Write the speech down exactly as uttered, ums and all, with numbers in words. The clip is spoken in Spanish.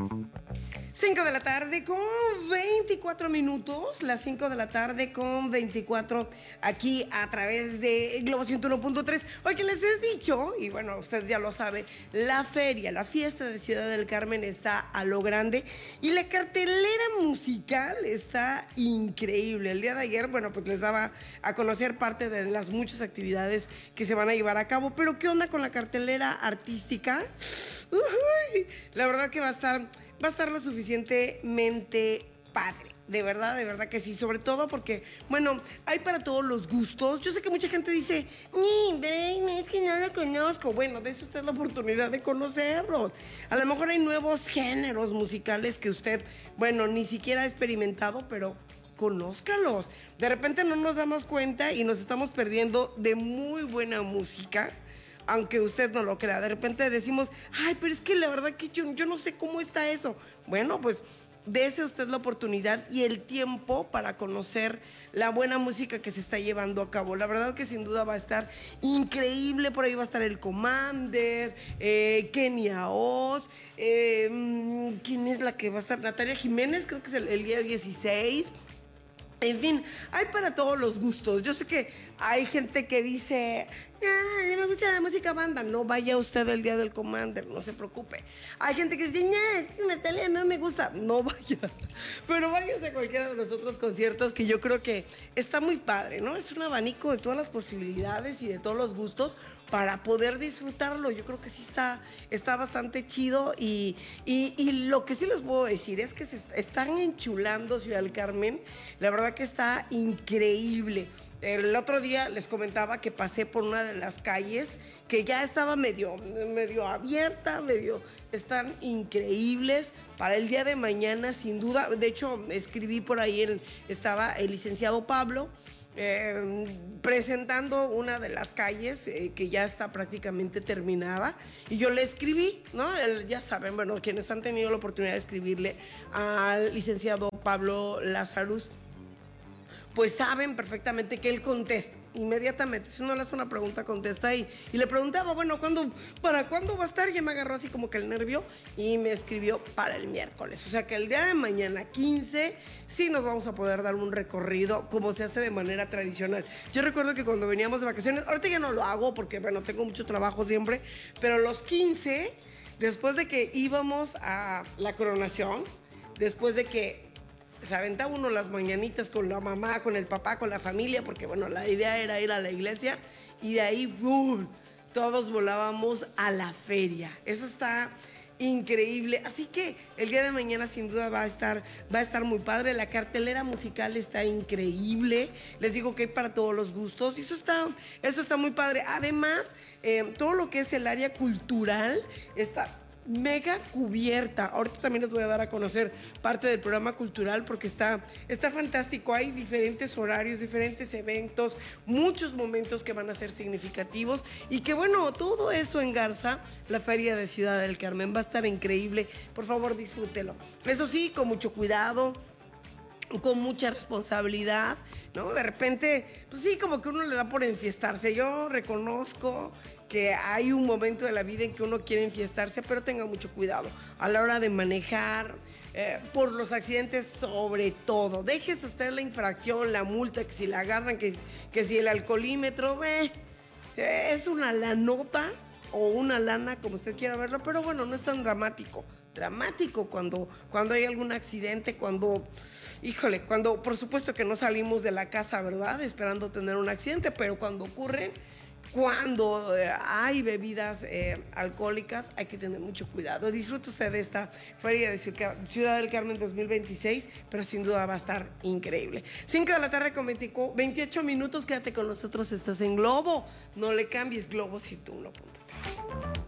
cinco de la tarde con veinticuatro minutos, las cinco de la tarde con veinticuatro, aquí a través de Globo ciento uno punto tres. Hoy que les he dicho, y bueno, usted ya lo sabe, la feria, la fiesta de Ciudad del Carmen está a lo grande y la cartelera musical está increíble. El día de ayer, bueno, pues les daba a conocer parte de las muchas actividades que se van a llevar a cabo, pero ¿qué onda con la cartelera artística? Uy, la verdad que va a estar... va a estar lo suficientemente padre. De verdad, de verdad que sí. Sobre todo porque, bueno, hay para todos los gustos. Yo sé que mucha gente dice, ni, es que no lo conozco. Bueno, dése usted la oportunidad de conocerlos. A lo mejor hay nuevos géneros musicales que usted, bueno, ni siquiera ha experimentado, pero conózcalos. De repente no nos damos cuenta y nos estamos perdiendo de muy buena música. Aunque usted no lo crea, de repente decimos, ay, pero es que la verdad que yo, yo no sé cómo está eso. Bueno, pues dése usted la oportunidad y el tiempo para conocer la buena música que se está llevando a cabo. La verdad que sin duda va a estar increíble. Por ahí va a estar el Commander, eh, Kenia Oz, eh, ¿quién es la que va a estar? Natalia Jiménez, creo que es el, el día dieciséis. En fin, hay para todos los gustos. Yo sé que hay gente que dice, no, no me gusta la música banda. No vaya usted el día del Commander, no se preocupe. Hay gente que dice, no, es que Natalia no me gusta. No vaya. Pero váyase a cualquiera de los otros conciertos que yo creo que está muy padre, ¿no? Es un abanico de todas las posibilidades y de todos los gustos para poder disfrutarlo. Yo creo que sí está, está bastante chido y, y, y lo que sí les puedo decir es que se est- están enchulando Ciudad del Carmen. La verdad que está increíble. El otro día les comentaba que pasé por una de las calles que ya estaba medio, medio abierta, medio... Están increíbles para el día de mañana, sin duda. De hecho, escribí por ahí, el, estaba el licenciado Pablo eh, presentando una de las calles eh, que ya está prácticamente terminada. Y yo le escribí, ¿no? El, ya saben, bueno, quienes han tenido la oportunidad de escribirle al licenciado Pablo Lazarus, pues saben perfectamente que él contesta inmediatamente. Si uno le hace una pregunta, contesta y, y le preguntaba, bueno, ¿cuándo, ¿para cuándo va a estar? Ya me agarró así como que el nervio y me escribió para el miércoles. O sea que el día de mañana, quince, sí nos vamos a poder dar un recorrido como se hace de manera tradicional. Yo recuerdo que cuando veníamos de vacaciones, ahorita ya no lo hago porque, bueno, tengo mucho trabajo siempre, pero los quince, después de que íbamos a la coronación, después de que se aventaba uno las mañanitas con la mamá, con el papá, con la familia, porque bueno, la idea era ir a la iglesia y de ahí ¡fum!, todos volábamos a la feria. Eso está increíble. Así que el día de mañana sin duda va a estar, va a estar muy padre. La cartelera musical está increíble. Les digo que hay para todos los gustos y eso está, eso está muy padre. Además, eh, todo lo que es el área cultural está mega cubierta. Ahorita también les voy a dar a conocer parte del programa cultural porque está, está fantástico. Hay diferentes horarios, diferentes eventos, muchos momentos que van a ser significativos y que bueno, todo eso engarza la Feria de Ciudad del Carmen. Va a estar increíble. Por favor, disfrútelo. Eso sí, con mucho cuidado, con mucha responsabilidad, ¿no? De repente, pues sí, como que uno le da por enfiestarse. Yo reconozco que hay un momento de la vida en que uno quiere enfiestarse, pero tenga mucho cuidado a la hora de manejar, eh, por los accidentes sobre todo. Déjese usted la infracción, la multa, que si la agarran, que, que si el alcoholímetro, eh, es una lanota o una lana, como usted quiera verlo, pero bueno, no es tan dramático. Dramático cuando, cuando hay algún accidente, cuando, híjole, cuando por supuesto que no salimos de la casa, ¿verdad?, esperando tener un accidente, pero cuando ocurren, cuando eh, hay bebidas eh, alcohólicas, hay que tener mucho cuidado. Disfrute usted de esta Feria de Ciudad del Carmen dos mil veintiséis, pero sin duda va a estar increíble. cinco de la tarde con veintiocho minutos, quédate con nosotros, estás en Globo, no le cambies, Globo ciento uno punto tres.